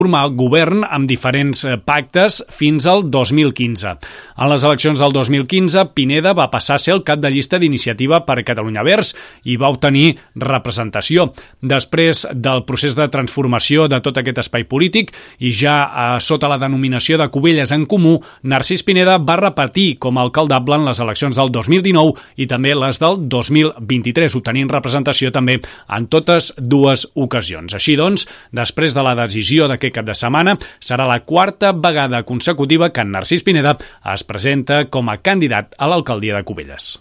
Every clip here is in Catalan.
formar govern amb diferents pactes fins al 2015. En les eleccions del 2015, Pineda va passar a ser el cap de llista d'Iniciativa per Catalunya Verds i va obtenir representació. Després del procés de transformació de tot aquest espai polític i ja sota la denominació de Cubelles en Comú, Narcís Pineda va repetir com a alcaldable en les eleccions del 2019 i també les del 2023, obtenint representació també en totes dues ocasions. Així doncs, després de la decisió d'aquest cap de setmana, serà la quarta vegada consecutiva que en Narcís Pineda es presenta com a candidat a l'alcaldia de Cubelles.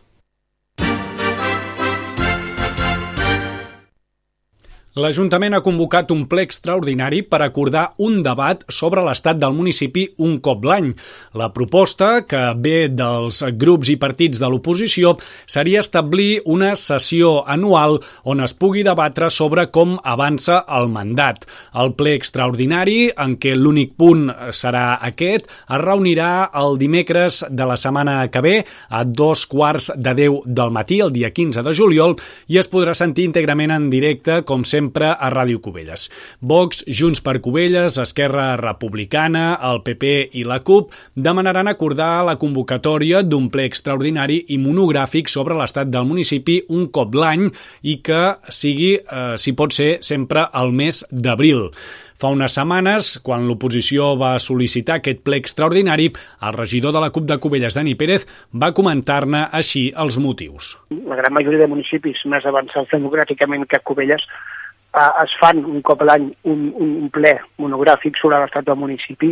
L'Ajuntament ha convocat un ple extraordinari per acordar un debat sobre l'estat del municipi un cop l'any. La proposta, que ve dels grups i partits de l'oposició, seria establir una sessió anual on es pugui debatre sobre com avança el mandat. El ple extraordinari, en què l'únic punt serà aquest, es reunirà el dimecres de la setmana que ve a 9:15 del matí, el dia 15 de juliol, i es podrà sentir íntegrament en directe, com sempre, a Ràdio Cubelles. Vox, Junts per Cubelles, Esquerra Republicana, el PP i la CUP demanaran acordar la convocatòria d'un ple extraordinari i monogràfic sobre l'estat del municipi un cop l'any i que sigui, si pot ser, sempre al mes d'abril. Fa unes setmanes, quan l'oposició va sol·licitar aquest ple extraordinari, el regidor de la CUP de Cubelles, Dani Pérez, va comentar-ne així els motius. La gran majoria de municipis més avançats democràticament que Cubelles es fan un cop a l'any un ple monogràfic sobre l'estat del municipi,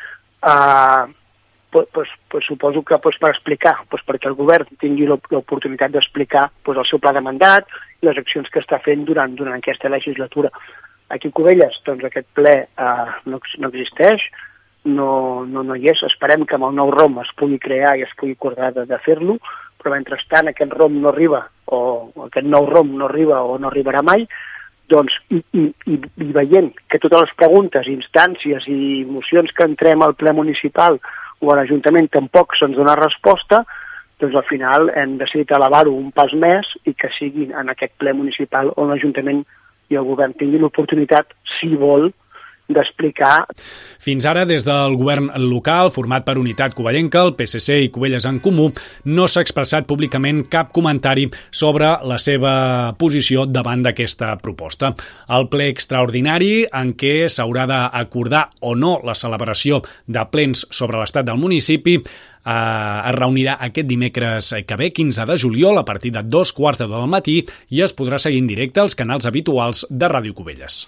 suposo que per explicar, perquè el govern tingui l'oportunitat d'explicar el seu pla de mandat i les accions que està fent durant aquesta legislatura. Aquí a Cubelles, doncs aquest ple no existeix, no hi és. Esperem que amb el nou ROM es pugui crear i es pugui acordar de fer-lo, però mentrestant aquest ROM no arriba, o aquest nou ROM no arriba o no arribarà mai, doncs, i veient que totes les preguntes, instàncies i mocions que entrem al ple municipal o a l'Ajuntament tampoc se'ns dona resposta, doncs al final hem decidit elevar-ho un pas més i que sigui en aquest ple municipal on l'Ajuntament i el govern tinguin l'oportunitat, si vol, d'explicar. Fins ara, des del govern local, format per Unitat Covellenca, el PSC i Cubelles en Comú, no s'ha expressat públicament cap comentari sobre la seva posició davant d'aquesta proposta. El ple extraordinari, en què s'haurà d'acordar o no la celebració de plens sobre l'estat del municipi, es reunirà aquest dimecres que ve, 15 de juliol, a partir de 9:15 del matí, i es podrà seguir en directe als canals habituals de Ràdio Cubelles.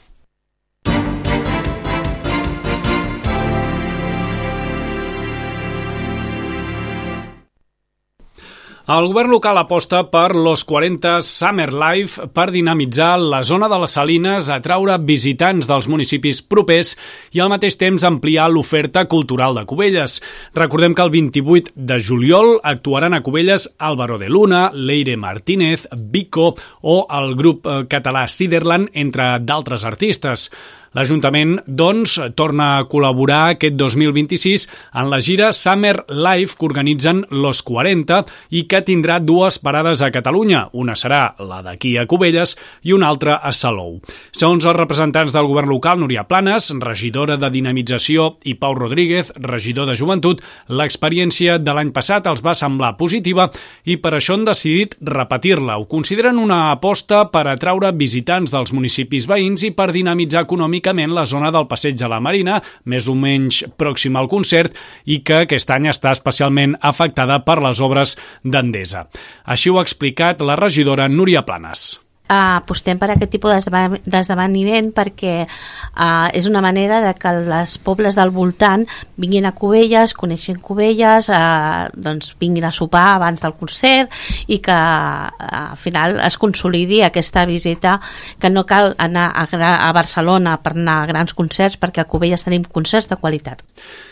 El govern local aposta per Los 40 Summer Life per dinamitzar la zona de les Salines, atraure visitants dels municipis propers i al mateix temps ampliar l'oferta cultural de Cubelles. Recordem que el 28 de juliol actuaran a Cubelles Álvaro de Luna, Leire Martínez, Vico o el grup català Siderland, entre d'altres artistes. L'Ajuntament, doncs, torna a col·laborar aquest 2026 en la gira Summer Life que organitzen Los 40 i que tindrà dues parades a Catalunya. Una serà la d'aquí a Cubelles i una altra a Salou. Segons els representants del govern local, Núria Planes, regidora de Dinamització, i Pau Rodríguez, regidor de Joventut, l'experiència de l'any passat els va semblar positiva i per això han decidit repetir-la. Ho consideren una aposta per atraure visitants dels municipis veïns i per dinamitzar econòmicament la zona del Passeig de la Marina, més o menys pròxima al concert, i que aquest any està especialment afectada per les obres d'Endesa. Així ho ha explicat la regidora Núria Planes. Apostem per aquest tipus d'esdeveniment perquè és una manera de que els pobles del voltant vinguin a Cubelles, coneixin Cubelles, doncs vinguin a sopar abans del concert i que al final es consolidi aquesta visita, que no cal anar a Barcelona per anar a grans concerts, perquè a Cubelles tenim concerts de qualitat.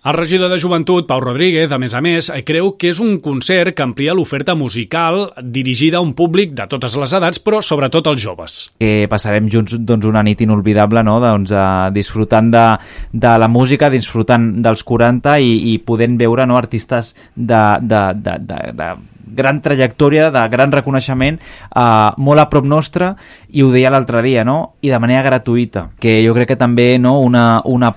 El regidor de Joventut, Pau Rodríguez, a més, creu que és un concert que amplia l'oferta musical dirigida a un públic de totes les edats, però sobretot als joves. Que passarem junts una nit inolvidable, no? Disfrutant de la música, disfrutant dels 40 i podent veure, no, artistes de gran trajectòria, de gran reconeixement, molt a prop nostre, i ho deia l'altre dia, no? I de manera gratuïta, que jo crec que també, no, una